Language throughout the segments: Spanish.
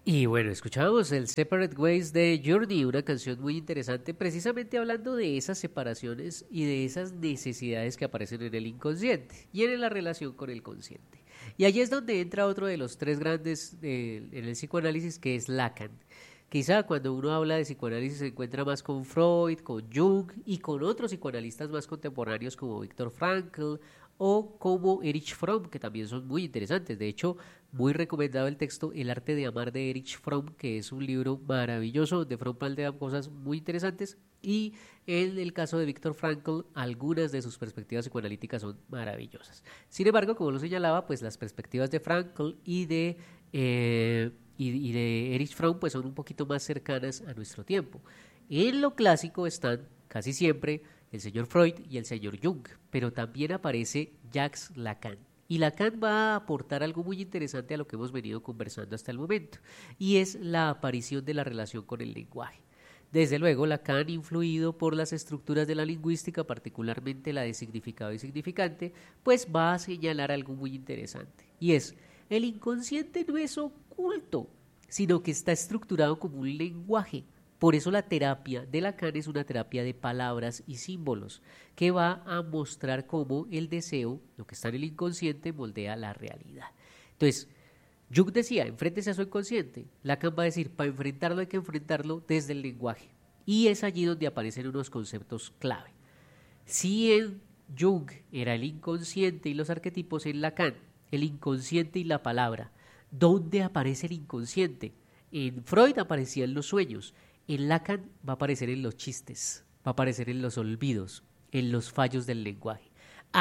Y bueno, escuchábamos el Separate Ways de Journey, una canción muy interesante, precisamente hablando de esas separaciones y de esas necesidades que aparecen en el inconsciente y en la relación con el consciente. Y allí es donde entra otro de los tres grandes en el psicoanálisis, que es Lacan. Quizá cuando uno habla de psicoanálisis se encuentra más con Freud, con Jung y con otros psicoanalistas más contemporáneos como Viktor Frankl o como Erich Fromm, que también son muy interesantes. De hecho, muy recomendado el texto El arte de amar de Erich Fromm, que es un libro maravilloso donde Fromm plantea cosas muy interesantes, y en el caso de Viktor Frankl, algunas de sus perspectivas psicoanalíticas son maravillosas. Sin embargo, como lo señalaba, pues las perspectivas de Frankl y de Erich Fromm pues son un poquito más cercanas a nuestro tiempo. En lo clásico están casi siempre el señor Freud y el señor Jung, pero también aparece Jacques Lacan. Y Lacan va a aportar algo muy interesante a lo que hemos venido conversando hasta el momento, y es la aparición de la relación con el lenguaje. Desde luego, Lacan, influido por las estructuras de la lingüística, particularmente la de significado y significante, pues va a señalar algo muy interesante, y es: el inconsciente no es oculto, sino que está estructurado como un lenguaje. Por eso la terapia de Lacan es una terapia de palabras y símbolos, que va a mostrar cómo el deseo, lo que está en el inconsciente, moldea la realidad. Entonces, Jung decía, enfréntese a su inconsciente. Lacan va a decir, para enfrentarlo hay que enfrentarlo desde el lenguaje. Y es allí donde aparecen unos conceptos clave. Si en Jung era el inconsciente y los arquetipos, en Lacan el inconsciente y la palabra. ¿Dónde aparece el inconsciente? En Freud aparecían los sueños. En Lacan va a aparecer en los chistes, va a aparecer en los olvidos, en los fallos del lenguaje.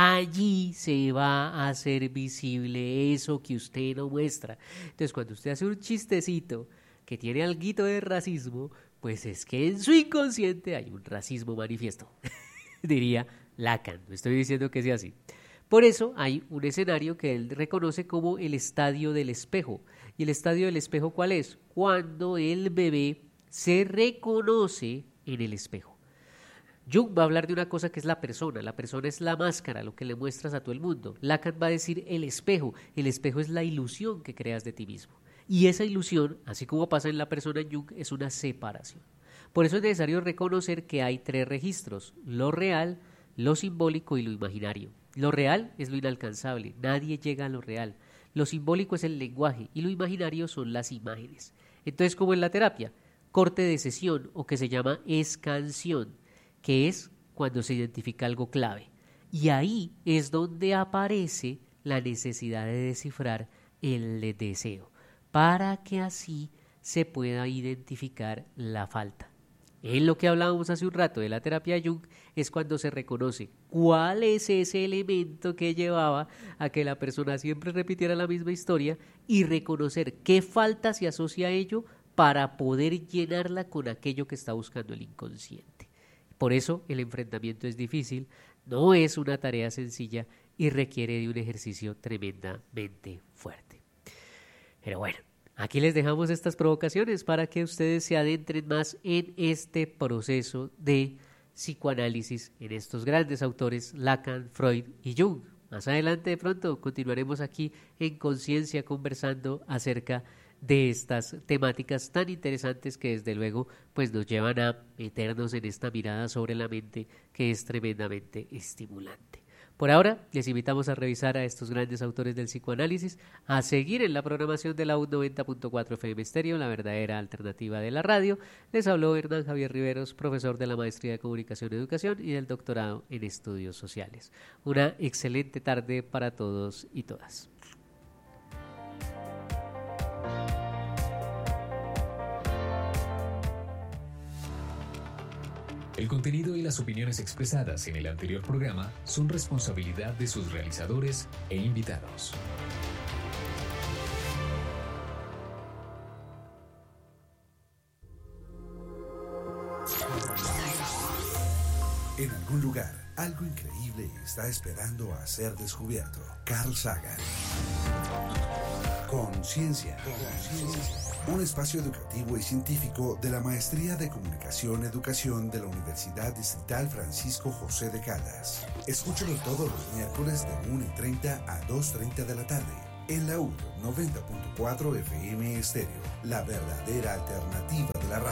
Allí se va a hacer visible eso que usted no muestra. Entonces, cuando usted hace un chistecito que tiene alguito de racismo, pues es que en su inconsciente hay un racismo manifiesto, diría Lacan. No estoy diciendo que sea así. Por eso hay un escenario que él reconoce como el estadio del espejo. ¿Y el estadio del espejo cuál es? Cuando el bebé se reconoce en el espejo. Jung va a hablar de una cosa que es la persona es la máscara, lo que le muestras a todo el mundo. Lacan va a decir el espejo es la ilusión que creas de ti mismo. Y esa ilusión, así como pasa en la persona en Jung, es una separación. Por eso es necesario reconocer que hay tres registros: lo real, lo simbólico y lo imaginario. Lo real es lo inalcanzable, nadie llega a lo real. Lo simbólico es el lenguaje y lo imaginario son las imágenes. Entonces, como en la terapia, corte de sesión, o que se llama escansión, que es cuando se identifica algo clave. Y ahí es donde aparece la necesidad de descifrar el deseo, para que así se pueda identificar la falta. En lo que hablábamos hace un rato de la terapia Jung, es cuando se reconoce cuál es ese elemento que llevaba a que la persona siempre repitiera la misma historia, y reconocer qué falta se asocia a ello para poder llenarla con aquello que está buscando el inconsciente. Por eso el enfrentamiento es difícil, no es una tarea sencilla y requiere de un ejercicio tremendamente fuerte. Pero bueno, aquí les dejamos estas provocaciones para que ustedes se adentren más en este proceso de psicoanálisis, en estos grandes autores Lacan, Freud y Jung. Más adelante de pronto continuaremos aquí en Conciencia conversando acerca de estas temáticas tan interesantes que desde luego pues nos llevan a meternos en esta mirada sobre la mente, que es tremendamente estimulante. Por ahora, les invitamos a revisar a estos grandes autores del psicoanálisis, a seguir en la programación de la U90.4 FM Estéreo, la verdadera alternativa de la radio. Les habló Hernán Javier Riveros, profesor de la Maestría de Comunicación y Educación y del doctorado en Estudios Sociales. Una excelente tarde para todos y todas. El contenido y las opiniones expresadas en el anterior programa son responsabilidad de sus realizadores e invitados. En algún lugar, algo increíble está esperando a ser descubierto. Carl Sagan. Conciencia. Un espacio educativo y científico de la Maestría de Comunicación y Educación de la Universidad Distrital Francisco José de Caldas. Escúchalo todos los miércoles de 1:30 a 2:30 de la tarde. En la U 90.4 FM Estéreo, la verdadera alternativa de la radio.